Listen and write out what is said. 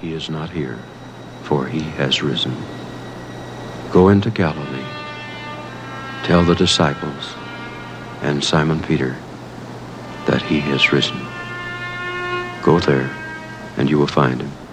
he is not here, for he has risen. Go into Galilee. Tell the disciples and Simon Peter that he has risen. Go there, and you will find him.